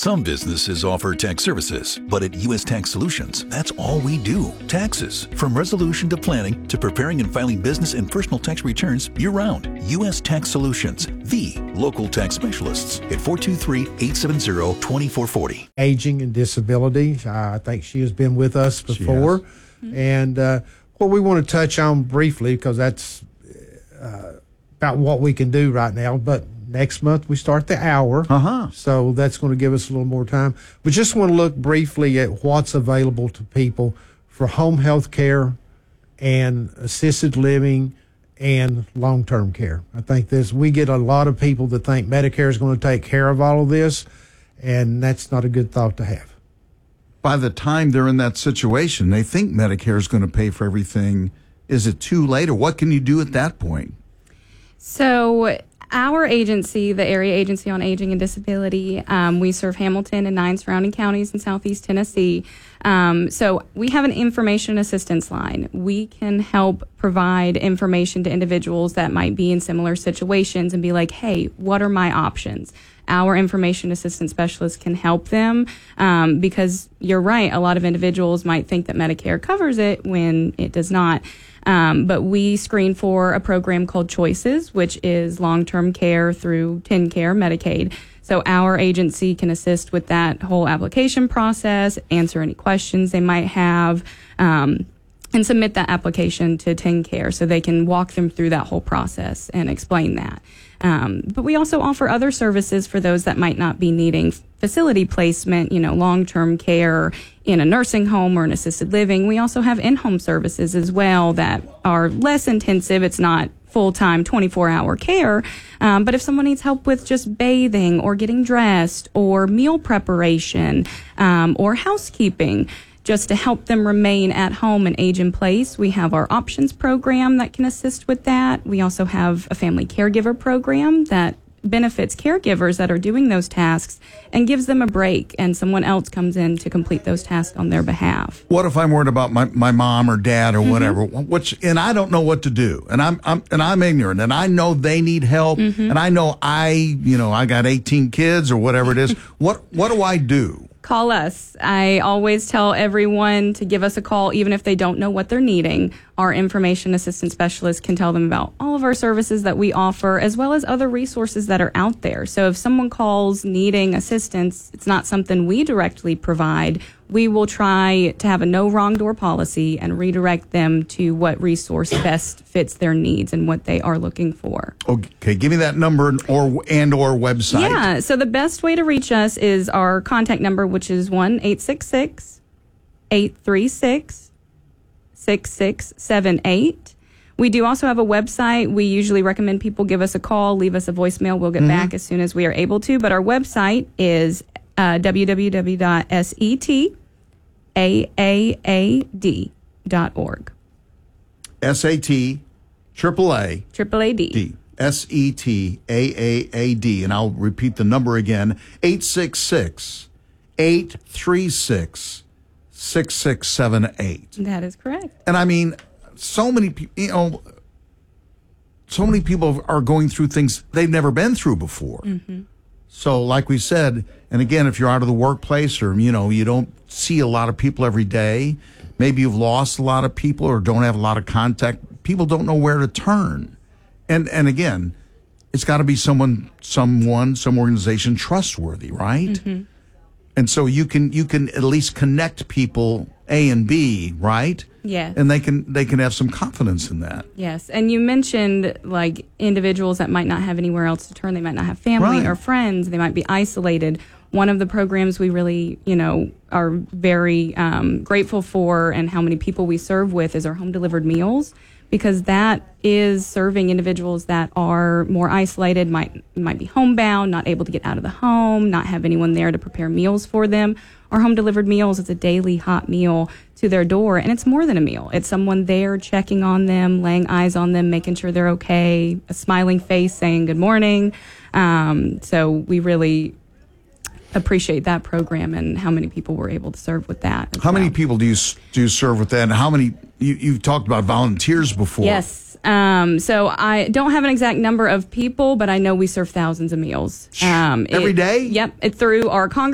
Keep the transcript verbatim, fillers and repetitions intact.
Some businesses offer tax services, but at U S Tax Solutions, that's all we do. Taxes. From resolution to planning to preparing and filing business and personal tax returns year-round. U S Tax Solutions, the local tax specialists at four two three, eight seven zero, two four four zero. Aging and disability. I think she has been with us before. Mm-hmm. And uh, what we want to touch on briefly, because that's uh, about what we can do right now, but next month we start the hour. Uh-huh. So that's going to give us a little more time. We just want to look briefly at what's available to people for home health care and assisted living and long-term care. I think this, we get a lot of people that think Medicare is going to take care of all of this, and that's not a good thought to have. By the time they're in that situation, they think Medicare is going to pay for everything. Is it too late, or what can you do at that point? So our agency, the Area Agency on Aging and Disability, um, we serve Hamilton and nine surrounding counties in southeast Tennessee. Um, so we have an information assistance line. We can help provide information to individuals that might be in similar situations and be like, hey, what are my options? Our information assistance specialists can help them um, because you're right, a lot of individuals might think that Medicare covers it when it does not. Um, but we screen for a program called Choices, which is long-term care through TennCare Medicaid. So our agency can assist with that whole application process, answer any questions they might have, um, and submit that application to TennCare so they can walk them through that whole process and explain that. Um, but we also offer other services for those that might not be needing facility placement, you know, long-term care in a nursing home or an assisted living. We also have in-home services as well that are less intensive. It's not full-time twenty-four hour care. Um, but if someone needs help with just bathing or getting dressed or meal preparation um, or housekeeping, just to help them remain at home and age in place, we have our options program that can assist with that. We also have a family caregiver program that benefits caregivers that are doing those tasks and gives them a break, and someone else comes in to complete those tasks on their behalf. What if I'm worried about my, my mom or dad or mm-hmm. whatever, which, and I don't know what to do, and I'm, I'm and I'm ignorant, and I know they need help, mm-hmm. and I know I, you know, I got eighteen kids or whatever it is. what what do I do? Call us. I always tell everyone to give us a call, even if they don't know what they're needing. Our information assistance specialist can tell them about all of our services that we offer, as well as other resources that are out there. So if someone calls needing assistance, it's not something we directly provide. We will try to have a no wrong door policy and redirect them to what resource best fits their needs and what they are looking for. Okay, give me that number or and or website. Yeah, so the best way to reach us is our contact number, which is one eight six six, eight three six, six six seven eight. We do also have a website. We usually recommend people give us a call, leave us a voicemail. We'll get mm-hmm. back as soon as we are able to. But our website is uh, w w w dot set a a a d dot org. S A T triple A triple A D D S E T A A A D, and I'll repeat the number again: eight six six, eight three six, six six seven eight. That is correct. And I mean, so many people, you know, so many people are going through things they've never been through before. Mm-hmm. So, like we said, and again, if you're out of the workplace or, you know, you don't see a lot of people every day, maybe you've lost a lot of people or don't have a lot of contact, people don't know where to turn. And and again, it's got to be someone, someone, some organization trustworthy, right? Mm-hmm. And so you can you can at least connect people A and B, right? Yes. And they can they can have some confidence in that. Yes. And you mentioned like individuals that might not have anywhere else to turn. They might not have family Right. or friends. They might be isolated. One of the programs we really, you know, are very um, grateful for and how many people we serve with is our home delivered meals, because that is serving individuals that are more isolated, might might be homebound, not able to get out of the home, not have anyone there to prepare meals for them. Our home delivered meals is a daily hot meal to their door, and it's more than a meal. It's someone there checking on them, laying eyes on them, making sure they're okay, a smiling face saying good morning. Um, so we really appreciate that program and how many people we're able to serve with that. How well. many people do you do you serve with that? And how many, you, you've talked about volunteers before. Yes. Um, so I don't have an exact number of people, but I know we serve thousands of meals. Um, Every it, day? Yep. It, through our congregation.